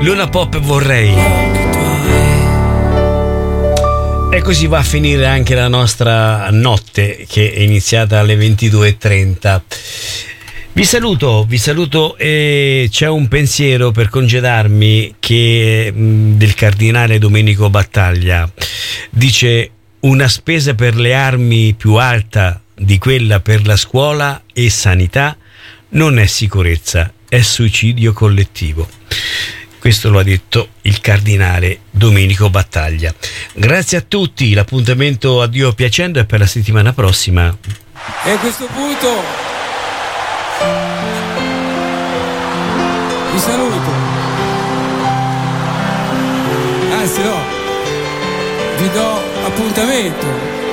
Luna Pop vorrei. E così va a finire anche la nostra notte, che è iniziata alle 22:30. Vi saluto e c'è un pensiero per congedarmi del cardinale Domenico Battaglia. Dice: una spesa per le armi più alta di quella per la scuola e sanità non è sicurezza, è suicidio collettivo. Questo lo ha detto il cardinale Domenico Battaglia. Grazie a tutti, l'appuntamento a Dio piacendo è per la settimana prossima. E a questo punto vi saluto, anzi no, vi do appuntamento